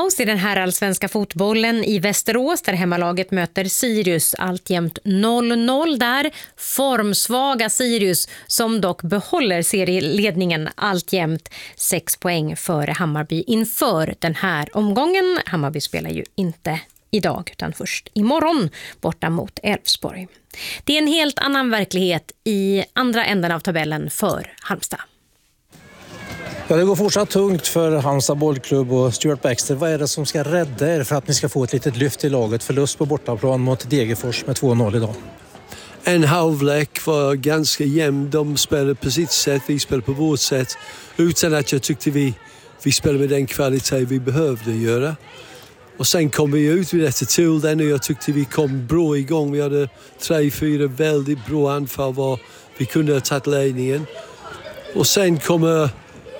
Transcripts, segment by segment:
paus i den här allsvenska fotbollen i Västerås där hemmalaget möter Sirius, alltjämt 0-0 där. Formsvaga Sirius som dock behåller serieledningen alltjämt 6 poäng före Hammarby inför den här omgången. Hammarby spelar ju inte idag utan först imorgon borta mot Elfsborg. Det är en helt annan verklighet i andra änden av tabellen för Halmstad. Ja, det går fortsatt tungt för Halmstad bollklubb och Stuart Baxter. Vad är det som ska rädda er för att ni ska få ett litet lyft i laget? Förlust på bortaplan mot Degerfors med 2-0 idag. En halvlek var ganska jämn. De spelade på sitt sätt, vi spelade på vårt sätt. Utan att jag tyckte vi spelade med den kvalitet vi behövde göra. Och sen kom vi ut vid detta till den och jag tyckte vi kom bra igång. Vi hade 3-4 väldigt bra anfall var vi kunde ha tagit ledningen. Och sen kommer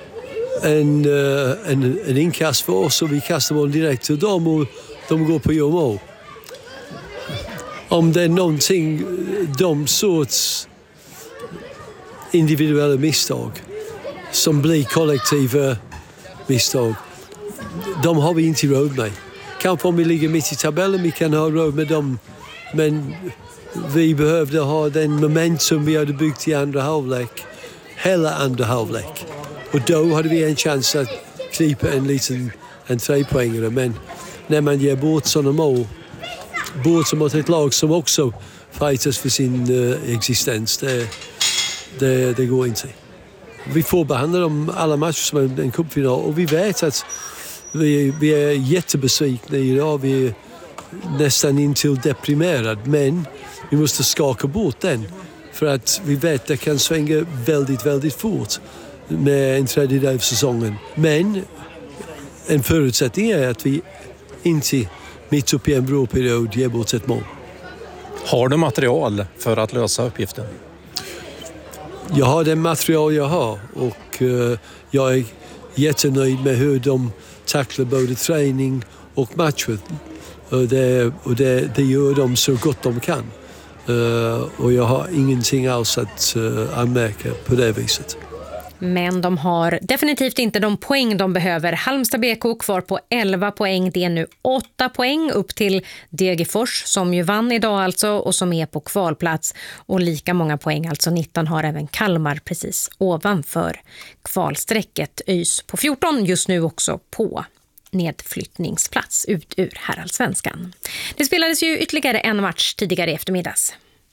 en inkast för oss och vi kastar bollen direkt till dem och de går på mål. Om det är någonting, de sorts individuella misstag som blir kollektiva misstag, de har vi inte råd med. Kanske om vi ligger mitt i tabellen vi kan ha råd med dem, men vi behövde ha den momentum vi hade byggt i andra halvlek, hela andra halvlek. Och då hade vi en chans att knipa en 3-poängare. Men när man ger bort sådana mål, bort mot ett lag som också fightas för sin existens, det går inte. Vi får behandla dem alla matcher som en cupfinal och vi vet att vi är jättebesvikna idag. Vi är nästan intill deprimerade, men vi måste skaka bort den. För att vi vet att det kan svänga väldigt, väldigt fort med en tredjedel av säsongen. Men en förutsättning är att vi inte mitt upp i en bra period ger bort ett mål. Har du material för att lösa uppgiften? Jag har det material jag har och jag är jättenöjd med hur de tacklar både träning och matcher. Och det gör de så gott de kan. Och jag har ingenting alls att anmärka på det viset. Men de har definitivt inte de poäng de behöver. Halmstad BK kvar på 11 poäng. Det är nu 8 poäng upp till Degerfors som ju vann idag alltså och som är på kvalplats. Och lika många poäng, alltså 19, har även Kalmar precis ovanför kvalsträcket. ÖIS på 14 just nu också på nedflyttningsplats ut ur herrallsvenskan. Det spelades ju ytterligare en match tidigare i eftermiddags.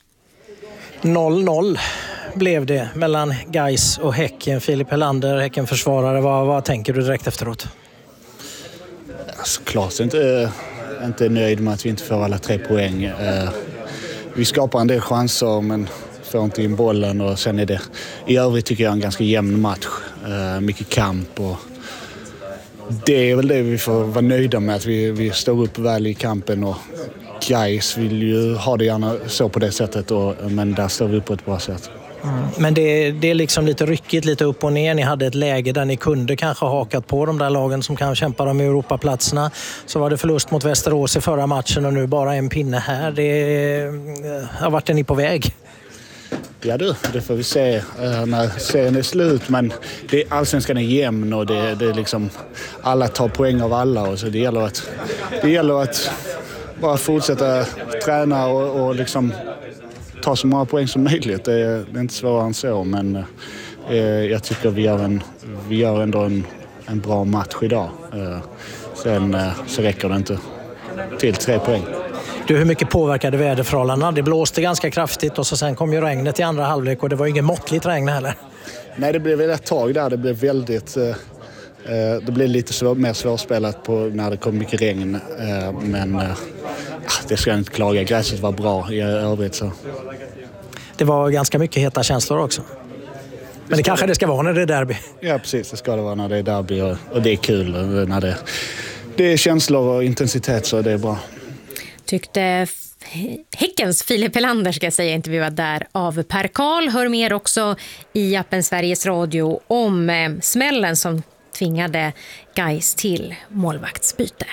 0-0 blev det mellan Gais och Häcken. Filip Helander, Häcken-försvarare. Vad tänker du direkt efteråt? Såklart inte nöjd med att vi inte får alla 3 poäng. Vi skapar en del chanser men får inte in bollen och sen är det i övrigt tycker jag en ganska jämn match. Mycket kamp och det är väl det vi får vara nöjda med, att vi står upp väl i kampen och Gais vill ju ha det gärna så på det sättet men där står vi upp på ett bra sätt. Men det är liksom lite ryckigt, lite upp och ner. Ni hade ett läge där ni kunde kanske ha hakat på de där lagen som kan kämpa om Europaplatserna. Så var det förlust mot Västerås i förra matchen och nu bara en pinne här. Vart är ni på väg? Ja det får vi se när serien är slut, men allsvenskan är jämn och det är liksom alla tar poäng av alla och så det gäller att bara fortsätta träna och liksom ta så många poäng som möjligt. Det är inte svårare än så, men jag tycker vi gör ändå en bra match idag. Sen så räcker det inte till 3 poäng. Du, hur mycket påverkade väderförhållandena? Det blåste ganska kraftigt och så sen kom ju regnet i andra halvlek och det var ingen måttligt regn heller. Nej, det blev ett tag där. Det blev väldigt... Det blev lite mer svårspelat när det kom mycket regn. Men det ska jag inte klaga. Gräset var bra i övrigt så. Det var ganska mycket heta känslor också. Men det kanske det ska vara när det är derby. Ja, precis. Det ska det vara när det är derby och det är kul när det är känslor och intensitet, så det är bra. Tyckte Häckens Filip Helander, ska jag säga, intervjuad där av Per Karl. Hör mer också i appen Sveriges Radio om smällen som tvingade Gais till målvaktsbyte.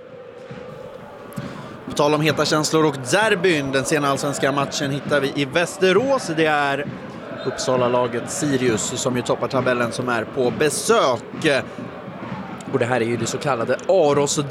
På tal om heta känslor och derbyn, den sena allsvenska matchen hittar vi i Västerås. Det är Uppsala-laget Sirius som ju toppar tabellen som är på besök. Och det här är ju det så kallade Aros